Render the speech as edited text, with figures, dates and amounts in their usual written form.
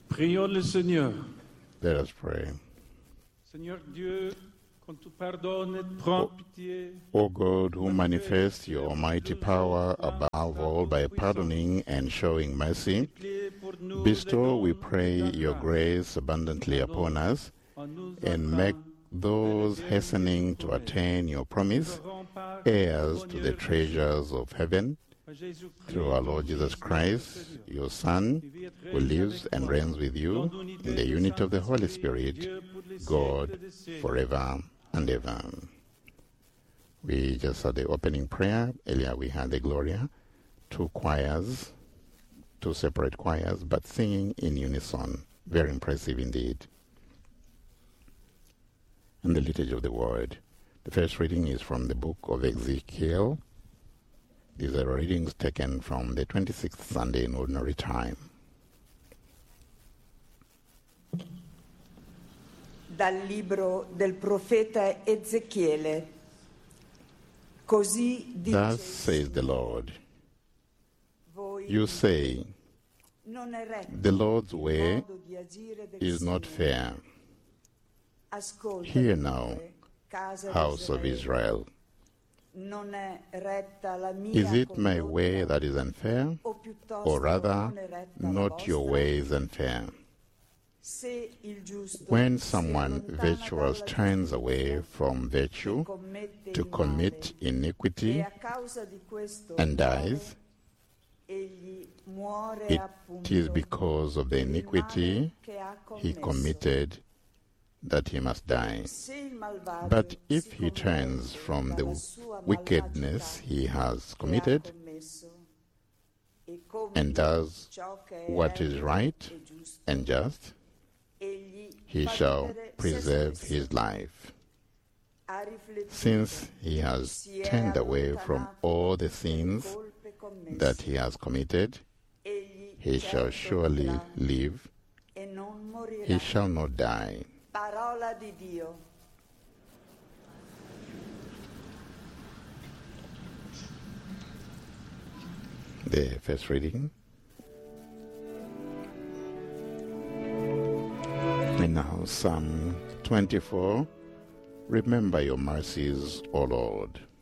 Prions le Seigneur. Let us pray. Seigneur Dieu, quand tu pardonnes et prends pitié, O God, who manifests your almighty power above all by pardoning and showing mercy, bestow, we pray, your grace abundantly upon us, and make those hastening to attain your promise heirs to the treasures of heaven, through our Lord Jesus Christ, your Son, who lives and reigns with you in the unity of the Holy Spirit, God, forever and ever. We just had the opening prayer. Earlier we had the Gloria, two separate choirs, but singing in unison. Very impressive indeed. And the liturgy of the word. The first reading is from the book of Ezekiel. These are readings taken from the 26th Sunday in Ordinary Time. Dal libro del profeta Ezechiele. Così dice, Thus says the Lord, you say, non è retto the Lord's il way modo di agire del is not Signore. fair. Ascolta, Hear now, dunque, casa house of d'Israele. Israel. Non è retta la mia Is it my condotta, way that is unfair, o piuttosto or rather, non è retta la not your vostra? ways unfair? Se il giusto When si someone allontana virtuous dalla turns giustizia away from virtue e commette to il commit male, iniquity e a causa di questo and male, dies, egli muore it appunto is because of the per il iniquity male che ha he commesso. committed that he must die. Se il malvagio But if si he turns converte from the dalla sua wickedness malvagità he has che ha committed commesso e compie and does ciò che è what is retto right e giusto, and just, egli he fa shall vivere se preserve stesso. his life. Ha riflettuto, Since he has si è turned away from allontanato all the dalle sins colpe commesse, that he has committed, egli he shall certo surely vivrà live, e non morirà. he shall not die. Parola di Dio. The first reading. And now Psalm 24. Remember your mercies, O Lord.